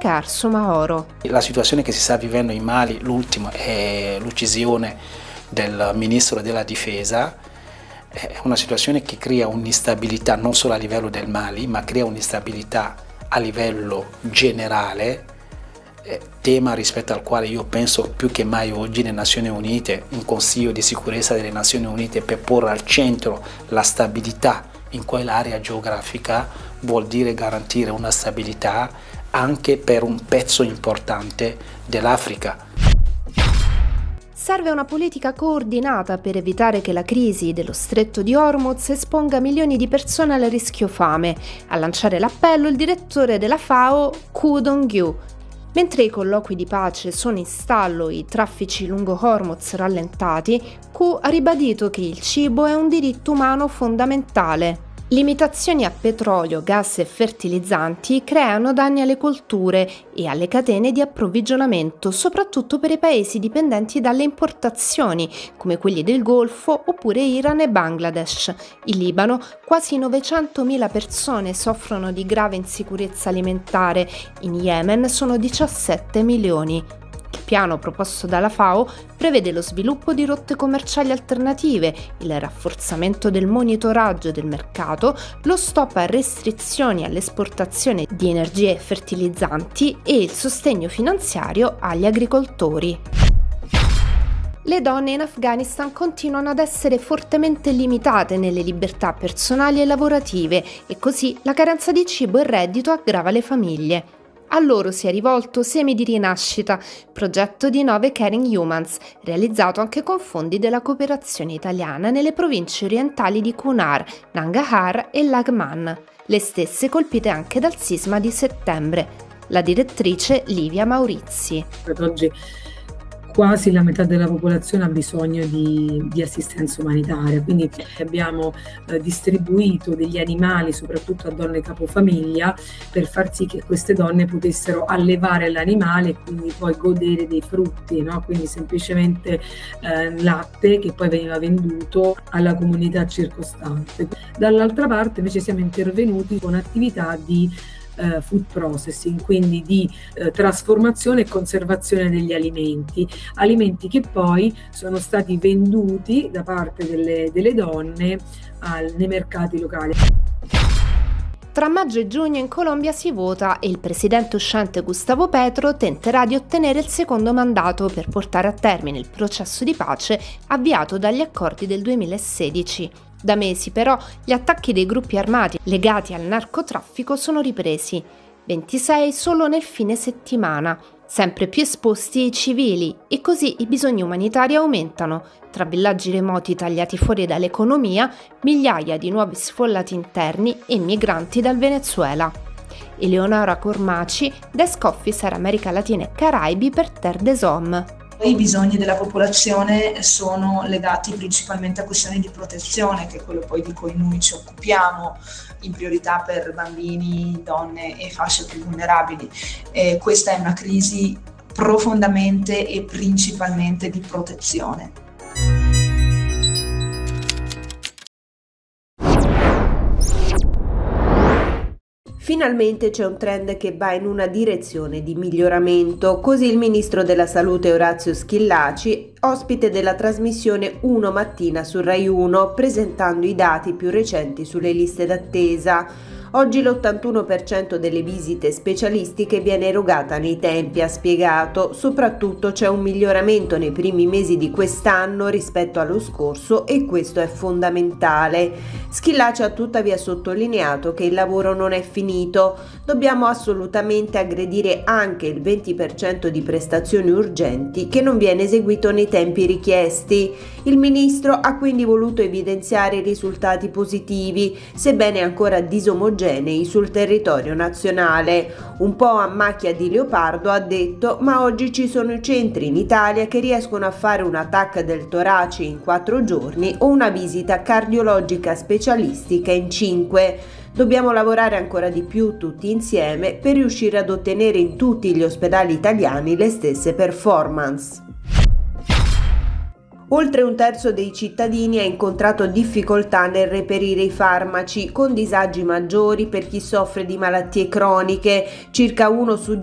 Boubacar Soumaoro. La situazione che si sta vivendo in Mali, l'ultimo, è l'uccisione del ministro della difesa. È una situazione che crea un'instabilità non solo a livello del Mali, ma crea un'instabilità a livello generale, tema rispetto al quale io penso più che mai oggi le Nazioni Unite, un Consiglio di sicurezza delle Nazioni Unite, per porre al centro la stabilità in quell'area geografica vuol dire garantire una stabilità anche per un pezzo importante dell'Africa. Serve una politica coordinata per evitare che la crisi dello stretto di Hormuz esponga milioni di persone al rischio fame. A lanciare l'appello il direttore della FAO, Ku Dong-gyu. Mentre i colloqui di pace sono in stallo e i traffici lungo Hormuz rallentati, Ku ha ribadito che il cibo è un diritto umano fondamentale. Limitazioni a petrolio, gas e fertilizzanti creano danni alle colture e alle catene di approvvigionamento, soprattutto per i paesi dipendenti dalle importazioni, come quelli del Golfo oppure Iran e Bangladesh. In Libano quasi 900.000 persone soffrono di grave insicurezza alimentare, in Yemen sono 17 milioni. Il piano proposto dalla FAO prevede lo sviluppo di rotte commerciali alternative, il rafforzamento del monitoraggio del mercato, lo stop a restrizioni all'esportazione di energie e fertilizzanti e il sostegno finanziario agli agricoltori. Le donne in Afghanistan continuano ad essere fortemente limitate nelle libertà personali e lavorative e così la carenza di cibo e reddito aggrava le famiglie. A loro si è rivolto Semi di Rinascita, progetto di 9 Caring Humans, realizzato anche con fondi della cooperazione italiana nelle province orientali di Kunar, Nangarhar e Laghman, le stesse colpite anche dal sisma di settembre. La direttrice Livia Maurizi. Oggi quasi la metà della popolazione ha bisogno di assistenza umanitaria, quindi abbiamo distribuito degli animali soprattutto a donne capofamiglia per far sì che queste donne potessero allevare l'animale e quindi poi godere dei frutti, no? Quindi semplicemente latte che poi veniva venduto alla comunità circostante. Dall'altra parte invece siamo intervenuti con attività di food processing, quindi di trasformazione e conservazione degli alimenti che poi sono stati venduti da parte delle donne nei mercati locali. Tra maggio e giugno in Colombia si vota e il presidente uscente Gustavo Petro tenterà di ottenere il secondo mandato per portare a termine il processo di pace avviato dagli accordi del 2016. Da mesi però gli attacchi dei gruppi armati legati al narcotraffico sono ripresi, 26 solo nel fine settimana, sempre più esposti i civili e così i bisogni umanitari aumentano. Tra villaggi remoti tagliati fuori dall'economia, migliaia di nuovi sfollati interni e migranti dal Venezuela. Eleonora Cormaci, Desk Officer America Latina e Caraibi per Terre des Hommes. I bisogni della popolazione sono legati principalmente a questioni di protezione, che è quello poi di cui noi ci occupiamo, in priorità per bambini, donne e fasce più vulnerabili. Questa è una crisi profondamente e principalmente di protezione. Finalmente c'è un trend che va in una direzione di miglioramento, così il ministro della Salute Orazio Schillaci, ospite della trasmissione Uno Mattina su Rai 1, presentando i dati più recenti sulle liste d'attesa. Oggi l'81% delle visite specialistiche viene erogata nei tempi, ha spiegato. Soprattutto c'è un miglioramento nei primi mesi di quest'anno rispetto allo scorso e questo è fondamentale. Schillaci ha tuttavia sottolineato che il lavoro non è finito. Dobbiamo assolutamente aggredire anche il 20% di prestazioni urgenti che non viene eseguito nei tempi richiesti. Il ministro ha quindi voluto evidenziare i risultati positivi, sebbene ancora disomogenei sul territorio nazionale. Un po' a macchia di leopardo ha detto: ma oggi ci sono i centri in Italia che riescono a fare un TAC del torace in 4 giorni o una visita cardiologica specialistica in 5. Dobbiamo lavorare ancora di più tutti insieme per riuscire ad ottenere in tutti gli ospedali italiani le stesse performance. Oltre un terzo dei cittadini ha incontrato difficoltà nel reperire i farmaci, con disagi maggiori per chi soffre di malattie croniche. Circa 1 su